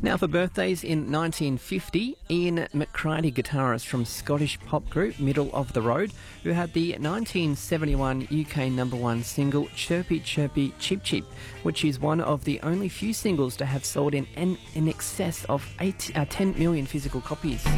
Now for birthdays in 1950, Ian McCready, guitarist from Scottish pop group Middle of the Road, who had the 1971 UK #1 single Chirpy Chirpy Cheep Cheep, which is one of the only few singles to have sold in excess of 10 million physical copies.